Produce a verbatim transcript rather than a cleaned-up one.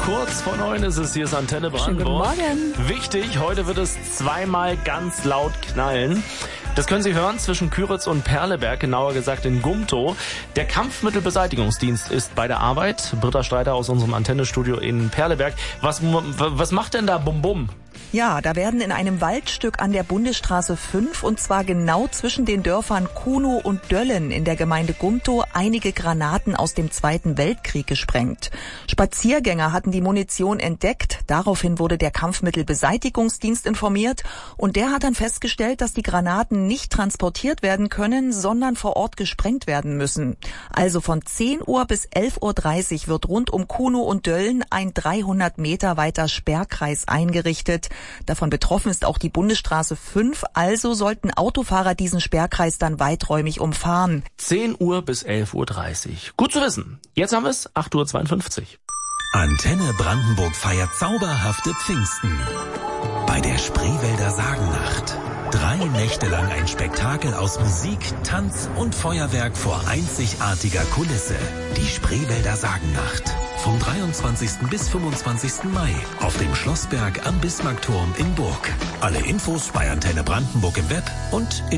Kurz vor neun ist es, hier ist Antenne Brandenburg. Schönen guten Morgen. Wichtig, heute wird es zweimal ganz laut knallen. Das können Sie hören zwischen Küritz und Perleberg, genauer gesagt in Gumtow. Der Kampfmittelbeseitigungsdienst ist bei der Arbeit. Britta Streiter aus unserem Antennestudio in Perleberg. Was, was macht denn da Bum Bum? Ja, da werden in einem Waldstück an der Bundesstraße fünf, und zwar genau zwischen den Dörfern Kunow und Döllen in der Gemeinde Gumtow, einige Granaten aus dem Zweiten Weltkrieg gesprengt. Spaziergänger hatten die Munition entdeckt. Daraufhin wurde der Kampfmittelbeseitigungsdienst informiert, und der hat dann festgestellt, dass die Granaten nicht transportiert werden können, sondern vor Ort gesprengt werden müssen. Also von zehn Uhr bis elf Uhr dreißig wird rund um Kunow und Döllen ein dreihundert Meter weiter Sperrkreis eingerichtet. Davon betroffen ist auch die Bundesstraße fünf, also sollten Autofahrer diesen Sperrkreis dann weiträumig umfahren. zehn Uhr bis elf Uhr dreißig. Gut zu wissen. Jetzt haben wir es, acht Uhr zweiundfünfzig. Antenne Brandenburg feiert zauberhafte Pfingsten. Bei der Spreewälder Sagennacht. Drei Nächte lang ein Spektakel aus Musik, Tanz und Feuerwerk vor einzigartiger Kulisse. Die Spreewälder Sagennacht. Vom dreiundzwanzigsten bis fünfundzwanzigsten Mai auf dem Schlossberg am Bismarckturm in Burg. Alle Infos bei Antenne Brandenburg im Web und in